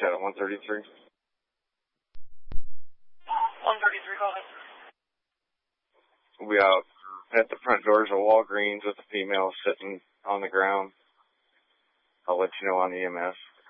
chat at 133. 133, go ahead. We'll be out at the front doors of Walgreens with the female sitting on the ground. I'll let you know on the EMS.